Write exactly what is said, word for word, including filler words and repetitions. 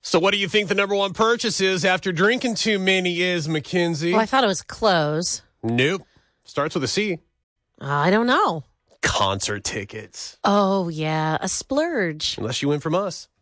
So what do you think the number one purchase is after drinking too many is, Mackenzie? Well, I thought it was clothes. Nope. Starts with a C. Uh, I don't know. Concert tickets. Oh, yeah. A splurge. Unless you win from us.